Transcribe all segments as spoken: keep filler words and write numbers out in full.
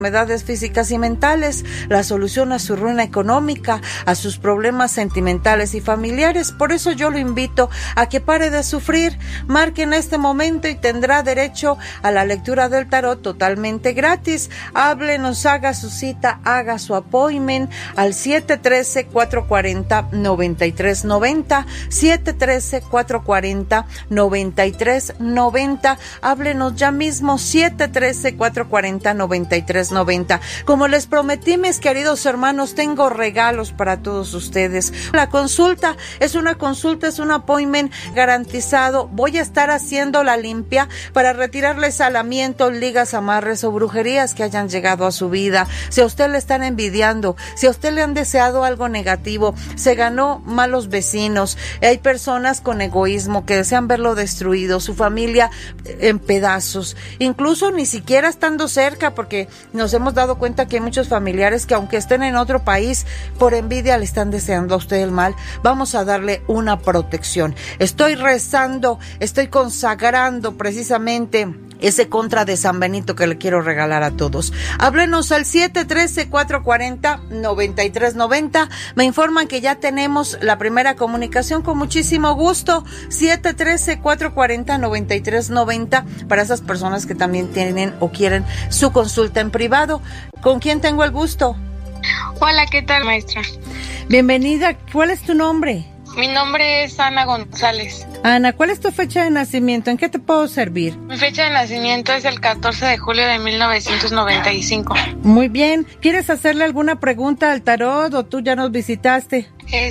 enfermedades físicas y mentales, la solución a su ruina económica, a sus problemas sentimentales y familiares. Por eso yo lo invito a que pare de sufrir, marque en este momento y tendrá derecho a la lectura del tarot totalmente gratis. Háblenos, haga su cita, haga su appointment al siete uno tres, cuatro cuatro cero, nueve tres nueve cero, siete uno tres, cuatro cuatro cero, nueve tres nueve cero. Háblenos ya mismo, siete uno tres, cuatro cuatro cero, nueve tres noventa. Como les prometí, mis queridos hermanos, tengo regalos para todos ustedes. La consulta es una consulta, es un appointment garantizado. Voy a estar haciendo la limpia para retirarle salamientos, ligas, amarres o brujerías que hayan llegado a su vida. Si a usted le están envidiando, si a usted le han deseado algo negativo, se ganó malos vecinos, hay personas con egoísmo que desean verlo destruido, su familia en pedazos, incluso ni siquiera estando cerca, porque nos hemos dado cuenta que hay muchos familiares que aunque estén en otro país, por envidia le están deseando a usted el mal. Vamos a darle una protección. Estoy rezando, estoy consagrando precisamente ese contra de San Benito que le quiero regalar a todos. Háblenos al siete uno tres, cuatro cuatro cero, nueve tres nueve cero. Me informan que ya tenemos la primera comunicación, con muchísimo gusto. siete uno tres, cuatro cuatro cero, nueve tres nueve cero para esas personas que también tienen o quieren su consulta en privado. ¿Con quién tengo el gusto? Hola, ¿qué tal, maestra? Bienvenida. ¿Cuál es tu nombre? Mi nombre es Ana González. Ana, ¿cuál es tu fecha de nacimiento? ¿En qué te puedo servir? Mi fecha de nacimiento es el catorce de julio de mil novecientos noventa y cinco. Muy bien. ¿Quieres hacerle alguna pregunta al tarot o tú ya nos visitaste?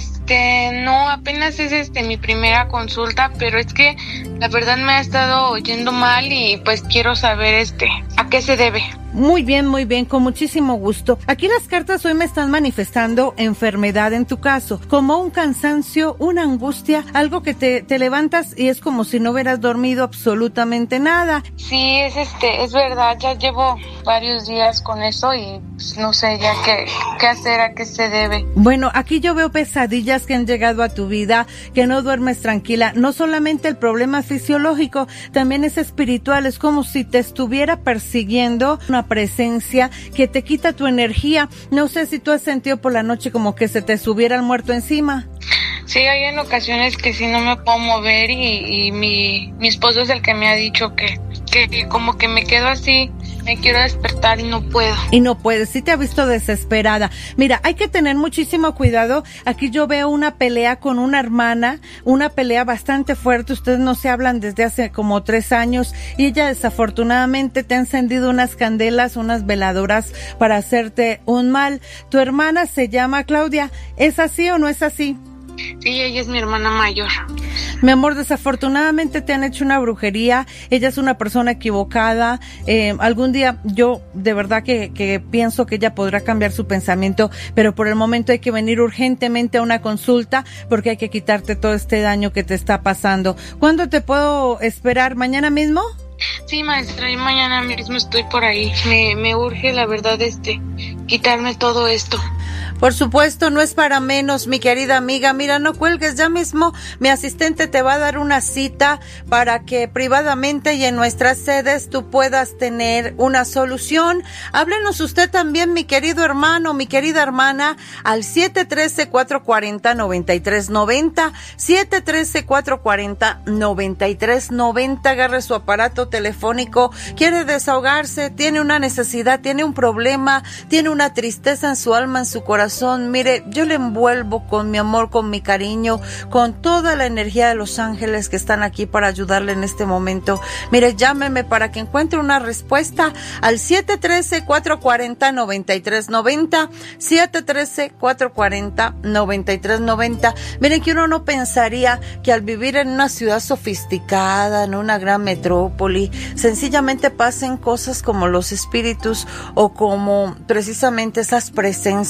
Este, no, apenas es este mi primera consulta, pero es que la verdad me ha estado oyendo mal y pues quiero saber este, ¿a qué se debe? Muy bien, muy bien, con muchísimo gusto. Aquí las cartas hoy me están manifestando enfermedad en tu caso, como un cansancio, una angustia, algo que te, te levantas y es como si no hubieras dormido absolutamente nada. Sí, es este, es verdad, ya llevo varios días con eso y pues, no sé ya qué, qué hacer, a qué se debe. Bueno, aquí yo veo pesadillas que han llegado a tu vida, que no duermes tranquila. No solamente el problema fisiológico, también es espiritual, es como si te estuviera persiguiendo una presencia que te quita tu energía. No sé si tú has sentido por la noche como que se te subiera el muerto encima. Sí, hay en ocasiones que sí no me puedo mover y, y mi, mi esposo es el que me ha dicho que, que como que me quedo así, me quiero despertar y no puedo. Y no puedes, sí te ha visto desesperada. Mira, hay que tener muchísimo cuidado. Aquí yo veo una pelea con una hermana, una pelea bastante fuerte. Ustedes no se hablan desde hace como tres años y ella desafortunadamente te ha encendido unas candelas, unas veladoras para hacerte un mal. Tu hermana se llama Claudia. ¿Es así o no es así? Sí, ella es mi hermana mayor. Mi amor, desafortunadamente te han hecho una brujería. Ella es una persona equivocada. Eh, algún día yo de verdad que, que pienso que ella podrá cambiar su pensamiento, pero por el momento hay que venir urgentemente a una consulta porque hay que quitarte todo este daño que te está pasando. ¿Cuándo te puedo esperar? ¿Mañana mismo? Sí, maestra, y mañana mismo estoy por ahí. Me, me urge, la verdad, este, quitarme todo esto. Por supuesto, no es para menos, mi querida amiga. Mira, no cuelgues, ya mismo mi asistente te va a dar una cita para que privadamente y en nuestras sedes tú puedas tener una solución. Háblenos usted también, mi querido hermano, mi querida hermana, al siete uno tres, cuatro cuatro cero, nueve tres nueve cero, siete uno tres, cuatro cuatro cero, nueve tres nueve cero. Agarre su aparato telefónico, quiere desahogarse, tiene una necesidad, tiene un problema, tiene una tristeza en su alma, en su corazón. Mire, yo le envuelvo con mi amor, con mi cariño, con toda la energía de los ángeles que están aquí para ayudarle en este momento. Mire, llámeme para que encuentre una respuesta al siete uno tres, cuatro cuatro cero, nueve tres nueve cero, siete uno tres, cuatro cuatro cero, nueve tres nueve cero. Miren que uno no pensaría que al vivir en una ciudad sofisticada, en una gran metrópoli, sencillamente pasen cosas como los espíritus o como precisamente esas presencias negativas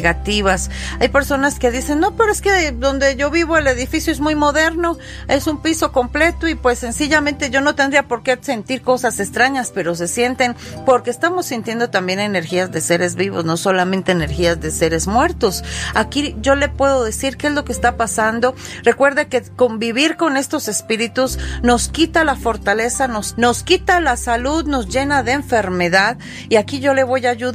negativas. Hay personas que dicen, no, pero es que donde yo vivo el edificio es muy moderno, es un piso completo y pues sencillamente yo no tendría por qué sentir cosas extrañas, pero se sienten porque estamos sintiendo también energías de seres vivos, no solamente energías de seres muertos. Aquí yo le puedo decir qué es lo que está pasando. Recuerde que convivir con estos espíritus nos quita la fortaleza, nos, nos quita la salud, nos llena de enfermedad, y aquí yo le voy a ayudar